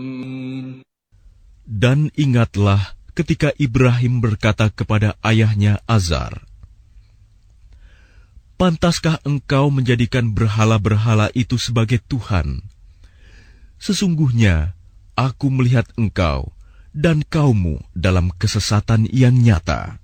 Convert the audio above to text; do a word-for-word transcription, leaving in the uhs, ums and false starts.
Dan ingatlah ketika Ibrahim berkata kepada ayahnya Azar, "Pantaskah engkau menjadikan berhala-berhala itu sebagai Tuhan? Sesungguhnya aku melihat engkau dan kaummu dalam kesesatan yang nyata."